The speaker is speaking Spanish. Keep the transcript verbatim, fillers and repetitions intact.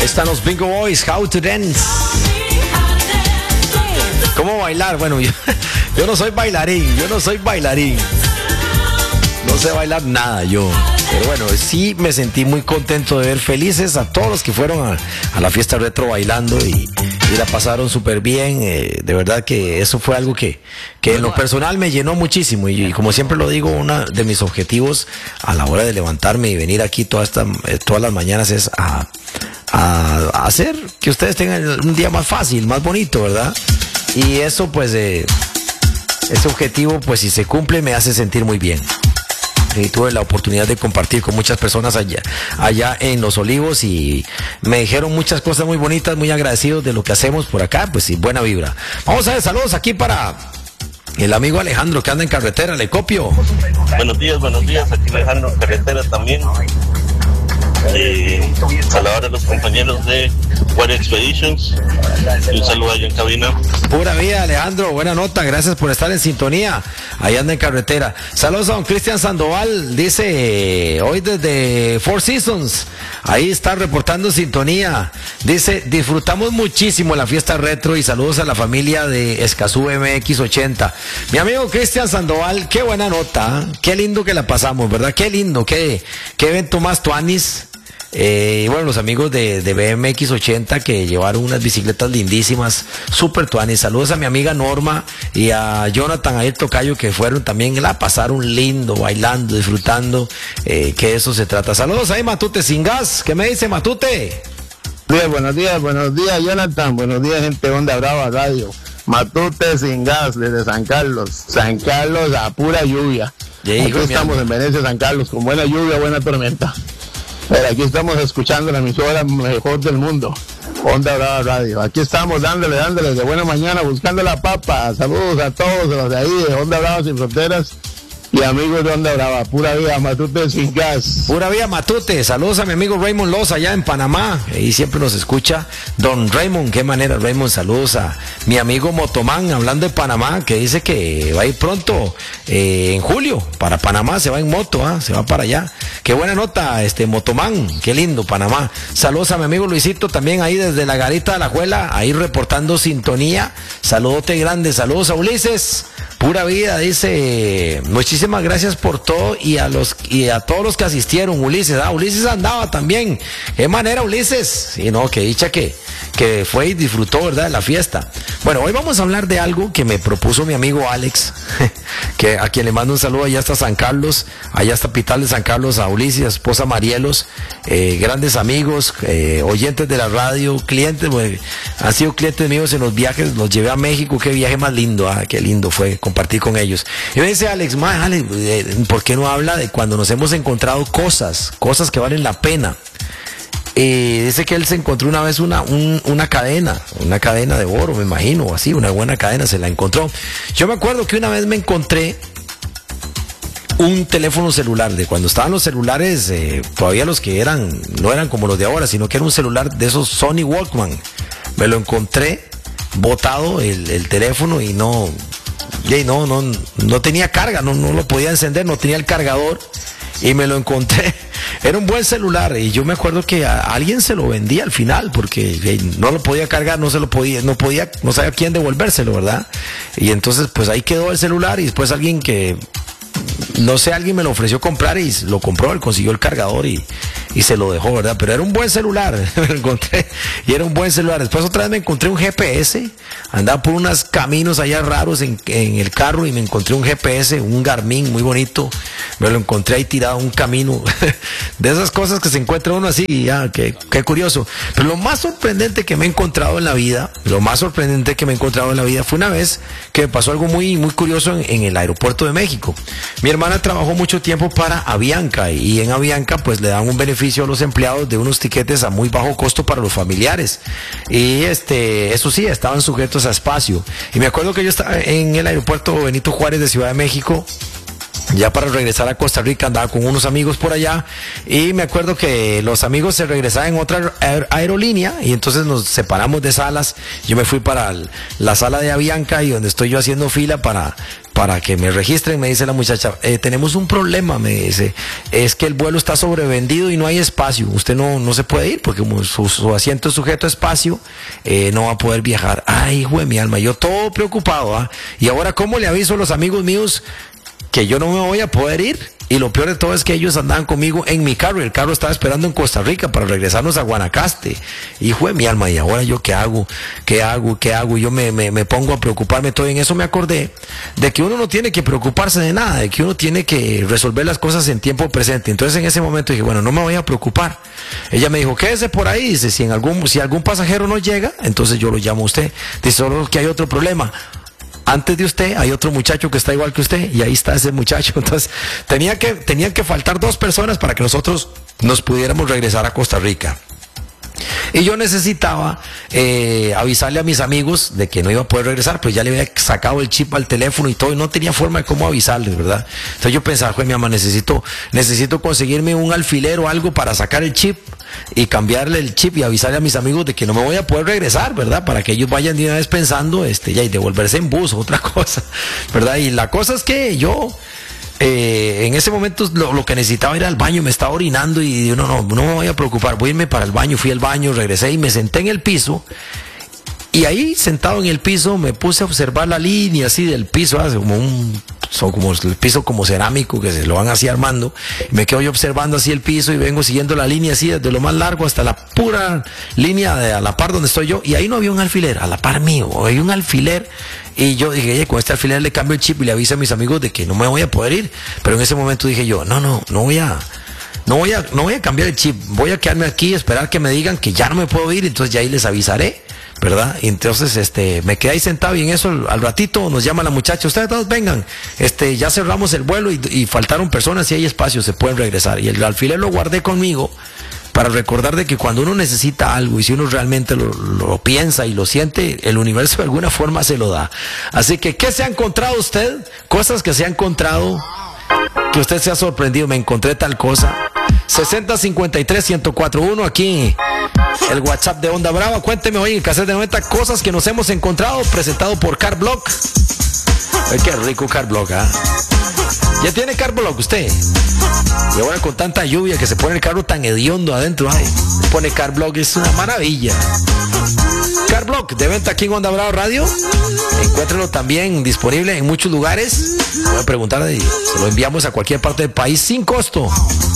están los Bingo Boys, How to Dance. ¿Cómo bailar? Bueno, yo, yo no soy bailarín, yo no soy bailarín. No sé bailar nada yo. Pero bueno, sí me sentí muy contento de ver felices a todos los que fueron a, a la fiesta retro bailando y, y la pasaron súper bien. Eh, de verdad que eso fue algo que, que en lo personal me llenó muchísimo. Y, y como siempre lo digo, uno de mis objetivos a la hora de levantarme y venir aquí toda esta, eh, todas las mañanas es a, a, a hacer que ustedes tengan un día más fácil, más bonito, ¿verdad? Y eso pues, eh, ese objetivo pues si se cumple me hace sentir muy bien. Y tuve la oportunidad de compartir con muchas personas allá, allá en Los Olivos y me dijeron muchas cosas muy bonitas, muy agradecidos de lo que hacemos por acá, pues sí, buena vibra. Vamos a ver, saludos aquí para el amigo Alejandro que anda en carretera, le copio. Buenos días, buenos días, aquí Alejandro en carretera también. Eh, saludar a los compañeros de Water Expeditions y un saludo allá en cabina. Pura vida, Alejandro, buena nota, gracias por estar en sintonía. Ahí anda en carretera. Saludos a don Cristian Sandoval, dice eh, hoy desde Four Seasons, ahí está reportando sintonía. Dice, disfrutamos muchísimo la fiesta retro y saludos a la familia de Escazú M X ochenta. Mi amigo Cristian Sandoval, qué buena nota, ¿eh? Qué lindo que la pasamos, ¿verdad? Qué lindo, qué, qué evento más tuanis. Eh, y bueno, los amigos de, de B M X ochenta que llevaron unas bicicletas lindísimas, super tuanis. Saludos a mi amiga Norma y a Jonathan, ahí el tocayo, que fueron también, la pasaron lindo, bailando, disfrutando, eh, que eso se trata. Saludos ahí, Matute Sin Gas. ¿Qué me dice Matute? Bien, buenos días, buenos días, Jonathan. Buenos días, gente de Onda Brava Radio. Matute Sin Gas, desde San Carlos. San Carlos a pura lluvia. Yeah, aquí estamos en Venecia, San Carlos, con buena lluvia, buena tormenta. Pero aquí estamos escuchando la emisora mejor del mundo, Onda Brava Radio. Aquí estamos dándole, dándole de buena mañana, buscando la papa. Saludos a todos los de ahí, de Onda Brava Sin Fronteras y amigos de Onda Brava. Pura vida, Matute Sin Gas. Pura vida, Matute. Saludos a mi amigo Raymond Loza allá en Panamá. Ahí siempre nos escucha. Don Raymond, qué manera, Raymond. Saludos a mi amigo Motomán, hablando de Panamá, que dice que va a ir pronto, eh, en julio, para Panamá. Se va en moto, ¿eh? Se va para allá. Qué buena nota, este Motomán. Qué lindo, Panamá. Saludos a mi amigo Luisito, también ahí desde la Garita de la Juela, ahí reportando sintonía. Saludote grande. Saludos a Ulises. Pura vida, dice, muchísimas gracias por todo y a los y a todos los que asistieron. Ulises, ah, Ulises andaba también. ¿Qué manera, Ulises? Sí, no, que dicha que, que fue y disfrutó, ¿verdad?, de la fiesta. Bueno, hoy vamos a hablar de algo que me propuso mi amigo Alex, que a quien le mando un saludo allá hasta San Carlos, allá hasta Pital de San Carlos, a Ulises, a su esposa Marielos, eh, grandes amigos, eh, oyentes de la radio, clientes, pues, han sido clientes míos en los viajes, los llevé a México, qué viaje más lindo, ah, qué lindo fue compartir con ellos. Y me dice Alex, ma, Alex, ¿por qué no habla de cuando nos hemos encontrado cosas, cosas que valen la pena? Y dice que él se encontró una vez una, un, una cadena, una cadena de oro, me imagino, o así, una buena cadena, se la encontró. Yo me acuerdo que una vez me encontré un teléfono celular, de cuando estaban los celulares, eh, todavía los que eran, no eran como los de ahora, sino que era un celular de esos Sony Walkman. Me lo encontré botado el, el teléfono y no... Y no, no, no tenía carga, no, no lo podía encender, no tenía el cargador y me lo encontré. Era un buen celular y yo me acuerdo que a alguien se lo vendía al final porque hey, no lo podía cargar, no se lo podía, no podía, no sabía quién devolvérselo, ¿verdad? Y entonces pues ahí quedó el celular y después alguien que, no sé, alguien me lo ofreció comprar y lo compró, él consiguió el cargador y, y se lo dejó, ¿verdad? Pero era un buen celular, me lo encontré y era un buen celular. Después otra vez me encontré un G P S, andaba por unos caminos allá raros en, en el carro y me encontré un G P S, un Garmin muy bonito, me lo encontré ahí tirado un camino, de esas cosas que se encuentra uno así y ya, qué, qué curioso. Pero lo más sorprendente que me he encontrado en la vida, lo más sorprendente que me he encontrado en la vida fue una vez que me pasó algo muy, muy curioso en, en el aeropuerto de México. Mi hermana trabajó mucho tiempo para Avianca y en Avianca pues le dan un beneficio a los empleados de unos tiquetes a muy bajo costo para los familiares y este, eso sí, estaban sujetos a espacio. Y me acuerdo que yo estaba en el aeropuerto Benito Juárez de Ciudad de México ya para regresar a Costa Rica andaba con unos amigos por allá y me acuerdo que los amigos se regresaban en otra aer aerolínea y entonces nos separamos de salas. Yo me fui para el, la sala de Avianca y donde estoy yo haciendo fila para, para que me registren. Me dice la muchacha, eh, tenemos un problema, me dice, es que el vuelo está sobrevendido y no hay espacio, usted no, no se puede ir porque como su, su asiento es sujeto a espacio, eh, no va a poder viajar. Ay, hijo de mi alma, yo todo preocupado, ¿eh? Y ahora cómo le aviso a los amigos míos que yo no me voy a poder ir. Y lo peor de todo es que ellos andaban conmigo en mi carro y el carro estaba esperando en Costa Rica para regresarnos a Guanacaste. Hijo de mi alma, y ahora yo qué hago, qué hago, qué hago. Y yo me, me, me pongo a preocuparme todo. Y en eso me acordé de que uno no tiene que preocuparse de nada, de que uno tiene que resolver las cosas en tiempo presente. Entonces en ese momento dije, bueno, no me voy a preocupar. Ella me dijo, quédese por ahí. Dice, si en algún, si algún pasajero no llega, entonces yo lo llamo a usted. Dice, solo que hay otro problema. Antes de usted hay otro muchacho que está igual que usted y ahí está ese muchacho. Entonces tenía que, tenían que faltar dos personas para que nosotros nos pudiéramos regresar a Costa Rica. Y yo necesitaba eh, avisarle a mis amigos de que no iba a poder regresar, pero ya le había sacado el chip al teléfono y todo, y no tenía forma de cómo avisarles, ¿verdad? Entonces yo pensaba, joder, mi mamá, necesito, necesito conseguirme un alfiler o algo para sacar el chip y cambiarle el chip y avisarle a mis amigos de que no me voy a poder regresar, ¿verdad? Para que ellos vayan de una vez pensando, este, ya, y devolverse en bus o otra cosa, ¿verdad? Y la cosa es que yo... Eh, en ese momento lo, lo que necesitaba era el baño, me estaba orinando y yo, no, no, no me voy a preocupar, voy a irme para el baño. Fui al baño, regresé y me senté en el piso y ahí sentado en el piso me puse a observar la línea así del piso, ¿eh? como un, son como el piso como cerámico que se lo van así armando, y me quedo yo observando así el piso y vengo siguiendo la línea así desde lo más largo hasta la pura línea de a la par donde estoy yo, y ahí no había un alfiler, a la par mío, había un alfiler. Y yo dije, oye, con este alfiler le cambio el chip y le aviso a mis amigos de que no me voy a poder ir. Pero en ese momento dije yo, no, no, no voy a, no voy a, no voy a cambiar el chip. Voy a quedarme aquí, esperar que me digan que ya no me puedo ir, entonces ya ahí les avisaré, ¿verdad? Y entonces, este, me quedé ahí sentado y en eso al ratito nos llama la muchacha, ustedes todos vengan, este, ya cerramos el vuelo y, y faltaron personas y hay espacio, se pueden regresar. Y el alfiler lo guardé conmigo para recordar de que cuando uno necesita algo y si uno realmente lo, lo piensa y lo siente, el universo de alguna forma se lo da. Así que, ¿qué se ha encontrado usted? Cosas que se ha encontrado, que usted se ha sorprendido, me encontré tal cosa. sesenta cincuenta y tres ciento cuatro uno, aquí el WhatsApp de Onda Brava. Cuénteme hoy en el cassette de noventa cosas que nos hemos encontrado, presentado por Carblock. Ay, qué rico Carblock, ¿ah? ¿Ya tiene Carblock usted? Y ahora con tanta lluvia que se pone el carro tan hediondo adentro, ay, se pone Carblock, es una maravilla. Carblock, de venta aquí en Onda Brava Radio. Encuéntralo también disponible en muchos lugares. Voy a preguntar, se lo enviamos a cualquier parte del país sin costo.